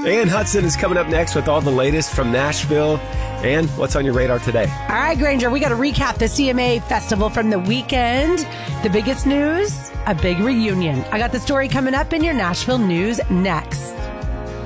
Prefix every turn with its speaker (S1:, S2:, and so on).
S1: Ann Hudson is coming up next with all the latest from Nashville. And what's on your radar today?
S2: All right, Granger, we got to recap the CMA Festival from the weekend. The biggest news, a big reunion. I got the story coming up in your Nashville news next.